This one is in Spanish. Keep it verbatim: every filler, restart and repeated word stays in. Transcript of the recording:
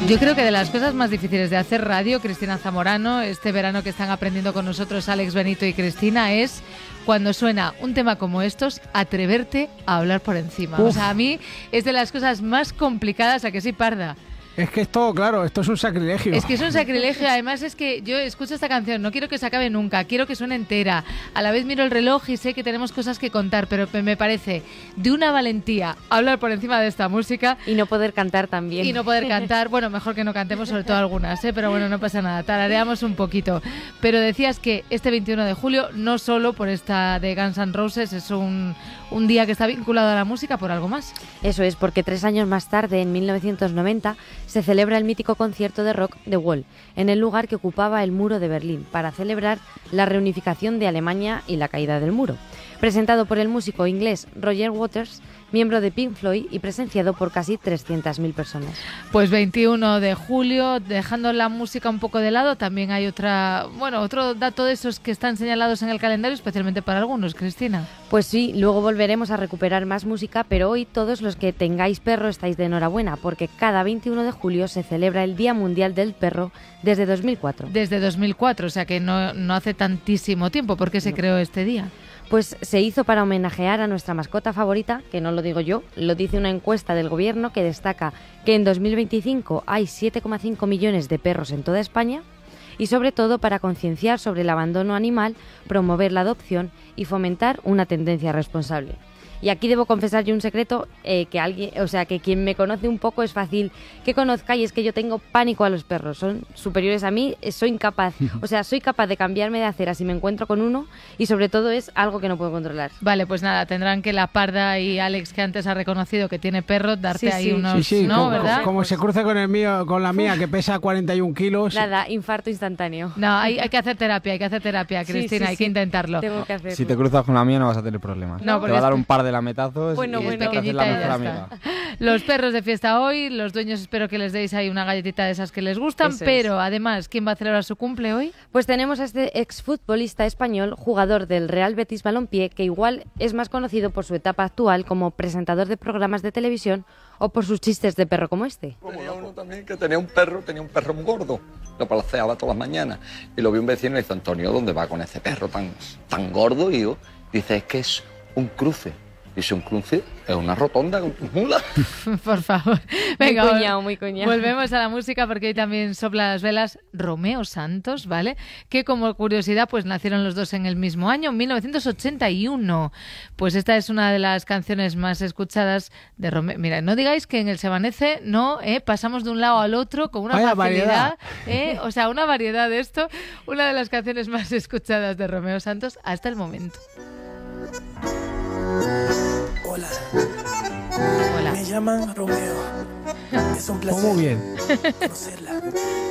Yo creo que de las cosas más difíciles de hacer radio, Cristina Zamorano, este verano que están aprendiendo con nosotros Alex Benito y Cristina, es cuando suena un tema como estos, atreverte a hablar por encima. Uf. O sea, a mí es de las cosas más complicadas, ¿a que sí, Parda? Es que esto, claro, esto es un sacrilegio. Es que es un sacrilegio, además es que yo escucho esta canción, no quiero que se acabe nunca, quiero que suene entera. A la vez miro el reloj y sé que tenemos cosas que contar, pero me parece de una valentía hablar por encima de esta música. Y no poder cantar también. Y no poder cantar, bueno, mejor que no cantemos, sobre todo algunas, ¿eh? Pero bueno, no pasa nada, tarareamos un poquito. Pero decías que este veintiuno de julio, no solo por esta de Guns N' Roses, es un, un día que está vinculado a la música por algo más. Eso es, porque tres años más tarde, en mil novecientos noventa, se celebra el mítico concierto de rock The Wall, en el lugar que ocupaba el muro de Berlín, para celebrar la reunificación de Alemania y la caída del muro. Presentado por el músico inglés Roger Waters, miembro de Pink Floyd, y presenciado por casi trescientas mil personas. Pues veintiuno de julio, dejando la música un poco de lado, también hay otra, bueno, otro dato de esos que están señalados en el calendario, especialmente para algunos, Cristina. Pues sí, luego volveremos a recuperar más música, pero hoy todos los que tengáis perro estáis de enhorabuena, porque cada veintiuno de julio se celebra el Día Mundial del Perro desde dos mil cuatro. Desde dos mil cuatro, o sea que no, no hace tantísimo tiempo. ¿Por qué se no. creó este día? Pues se hizo para homenajear a nuestra mascota favorita, que no lo digo yo, lo dice una encuesta del gobierno que destaca que en dos mil veinticinco hay siete coma cinco millones de perros en toda España, y sobre todo para concienciar sobre el abandono animal, promover la adopción y fomentar una tendencia responsable. Y aquí debo confesar yo un secreto, eh, que alguien, o sea, que quien me conoce un poco es fácil que conozca, y es que yo tengo pánico a los perros, son superiores a mí, soy incapaz, o sea, soy capaz de cambiarme de acera si me encuentro con uno, y sobre todo es algo que no puedo controlar. Vale, pues nada, tendrán que la Parda y Alex, que antes ha reconocido que tiene perro, darte sí, ahí sí. unos, sí, sí, ¿no? Como, ¿verdad? como se cruce con el mío, con la mía, que pesa cuarenta y un kilos. Nada, infarto instantáneo. No, hay, hay que hacer terapia, hay que hacer terapia, Cristina, sí, sí, hay sí. que intentarlo. Tengo que hacerlo. Si te cruzas con la mía no vas a tener problemas. No, te va a dar un par de lametazos. Bueno, y bueno, pequeñita la mejor amiga. Los perros de fiesta hoy, los dueños espero que les deis ahí una galletita de esas que les gustan, Eso pero es. Además, ¿quién va a celebrar su cumple hoy? Pues tenemos a este exfutbolista español, jugador del Real Betis Balompié, que igual es más conocido por su etapa actual como presentador de programas de televisión o por sus chistes de perro como este. Tenía uno también que tenía un perro, tenía un perro muy gordo, lo palaceaba todas las mañanas, y lo vi un vecino y le dice: Antonio, ¿dónde va con ese perro tan, tan gordo? Y yo, dice, es que es un cruce. Dice, un cruce es una rotonda con tus mulas. Por favor. Venga, muy cuñado, muy cuñado. Volvemos a la música porque hoy también sopla las velas Romeo Santos, ¿vale? Que como curiosidad, pues nacieron los dos en el mismo año, mil novecientos ochenta y uno. Pues esta es una de las canciones más escuchadas de Romeo. Mira, no digáis que en el Se Amanece no, ¿eh? Pasamos de un lado al otro con una Vaya facilidad, ¿eh? O sea, una variedad de esto. Una de las canciones más escuchadas de Romeo Santos hasta el momento. Hola. Hola. Me llaman Romeo. Es un placer Muy bien. conocerla.